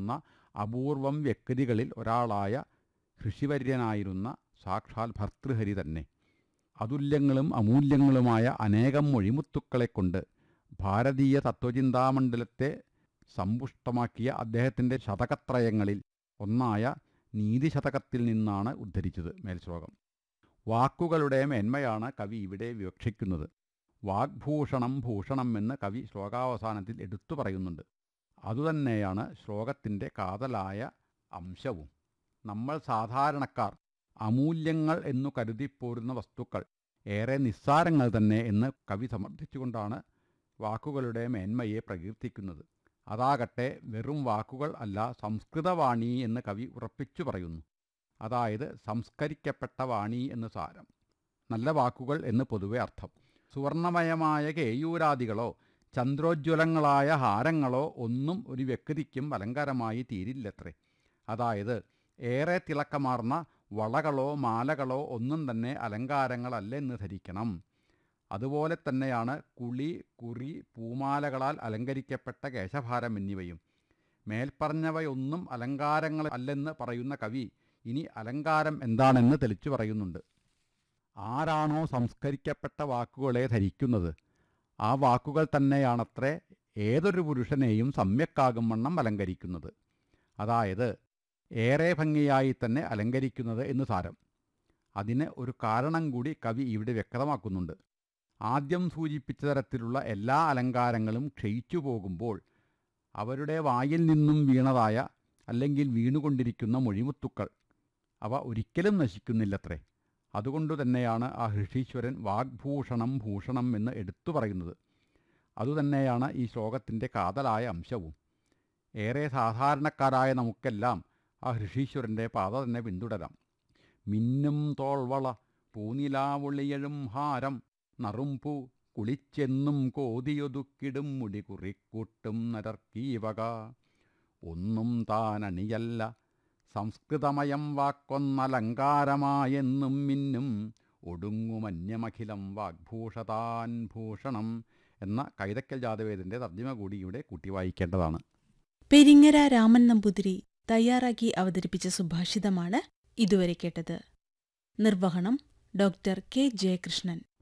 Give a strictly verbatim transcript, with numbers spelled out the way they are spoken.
വന്ന അപൂർവം വ്യക്തികളിൽ ഒരാളായ ഋഷിവര്യനായിരുന്ന സാക്ഷാൽ ഭർതൃഹരി തന്നെ. അതുല്യങ്ങളും അമൂല്യങ്ങളുമായ അനേകം മൊഴിമുത്തുക്കളെക്കൊണ്ട് ഭാരതീയ തത്വചിന്താമണ്ഡലത്തെ സമ്പുഷ്ടമാക്കിയ അദ്ദേഹത്തിൻ്റെ ശതകത്രയങ്ങളിൽ ഒന്നായ നീതിശതകത്തിൽ നിന്നാണ് ഉദ്ധരിച്ചത് മേൽശ്ലോകം. വാക്കുകളുടെ മേന്മയാണ് കവി ഇവിടെ വിവക്ഷിക്കുന്നത്. വാഗ്ഭൂഷണം ഭൂഷണം എന്ന് കവി ശ്ലോകാവസാനത്തിൽ എടുത്തു പറയുന്നുണ്ട്. അതുതന്നെയാണ് ശ്ലോകത്തിൻ്റെ കാതലായ അംശവും. നമ്മൾ സാധാരണക്കാർ അമൂല്യങ്ങൾ എന്നു കരുതിപ്പോരുന്ന വസ്തുക്കൾ ഏറെ നിസ്സാരങ്ങൾ തന്നെ എന്ന് കവി സമർത്ഥിച്ചുകൊണ്ടാണ് വാക്കുകളുടെ മേന്മയെ പ്രകീർത്തിക്കുന്നത്. അതാകട്ടെ വെറും വാക്കുകൾ അല്ല, സംസ്കൃതവാണി എന്ന് കവി ഉറപ്പിച്ചു പറയുന്നു. അതായത് സംസ്കരിക്കപ്പെട്ട വാണി എന്ന് സാരം. നല്ല വാക്കുകൾ എന്ന് പൊതുവെ അർത്ഥം. സുവർണമയമായ കേയൂരാദികളോ ചന്ദ്രോജ്വലങ്ങളായ ഹാരങ്ങളോ ഒന്നും ഒരു വ്യക്തിക്കും അലങ്കാരമായി തീരില്ലത്രേ. അതായത് ഏറെ തിളക്കമാർന്ന വളകളോ മാലകളോ ഒന്നും തന്നെ അലങ്കാരങ്ങളല്ലെന്ന് ധരിക്കണം. അതുപോലെ തന്നെയാണ് കുളി, കുറി, പൂമാലകളാൽ അലങ്കരിക്കപ്പെട്ട കേശഭാരം എന്നിവയും. മേൽപ്പറഞ്ഞവയൊന്നും അലങ്കാരങ്ങൾ അല്ലെന്ന് പറയുന്ന കവി ഇനി അലങ്കാരം എന്താണെന്ന് തെളിച്ചു പറയുന്നുണ്ട്. ആരാണോ സംസ്കരിക്കപ്പെട്ട വാക്കുകളെ ധരിക്കുന്നത്, ആ വാക്കുകൾ തന്നെയാണത്രേ ഏതൊരു പുരുഷനെയും സമ്യക്കാകും വണ്ണം അലങ്കരിക്കുന്നത്. അതായത് ഏറെ ഭംഗിയായി തന്നെ അലങ്കരിക്കുന്നത് എന്ന് സാരം. അതിന് ഒരു കാരണം കൂടി കവി ഇവിടെ വ്യക്തമാക്കുന്നുണ്ട്. ആദ്യം സൂചിപ്പിച്ച തരത്തിലുള്ള എല്ലാ അലങ്കാരങ്ങളും ക്ഷയിച്ചു പോകുമ്പോൾ അവരുടെ വായിൽ നിന്നും വീണതായ അല്ലെങ്കിൽ വീണുകൊണ്ടിരിക്കുന്ന മൊഴിമുത്തുക്കൾ അവ ഒരിക്കലും നശിക്കുന്നില്ലത്രേ. അതുകൊണ്ടു തന്നെയാണ് ആ ഋഷീശ്വരൻ വാഗ്ഭൂഷണം ഭൂഷണം എന്ന് എടുത്തു പറയുന്നത്. അതുതന്നെയാണ് ഈ ശ്ലോകത്തിൻ്റെ കാതലായ അംശവും. ഏറെ സാധാരണക്കാരായ നമുക്കെല്ലാം ആ ഋഷീശ്വരൻ്റെ പാത തന്നെ പിന്തുടരാം. മിന്നും തോൾവള പൂനിലാവൊളിയഴും ഹാരം നറുംപൂ കുളിച്ചെന്നും കോതിയൊതുക്കിടും മുടി കുറിക്കൂട്ടും നരർക്കീവക ഒന്നും താനണിയല്ല സംസ്കൃതമയം വാക്കൊന്നലങ്കാരമായെന്നും മിന്നും ഒടുങ്ങുമന്യമഖിലം വാഗ്ഭൂഷതാൻ ഭൂഷണം എന്ന കൈതക്കൽ ജാതവേദിൻ്റെ തർജ്ജിമ കൂടി ഇവിടെ കൂട്ടി വായിക്കേണ്ടതാണ്. പെരിങ്ങര രാമൻ നമ്പൂതിരി തയ്യാറാക്കി അവതരിപ്പിച്ച സുഭാഷിതമാണ് ഇതുവരെ കേട്ടത്. നിർവഹണം ഡോക്ടർ കെ ജയകൃഷ്ണൻ.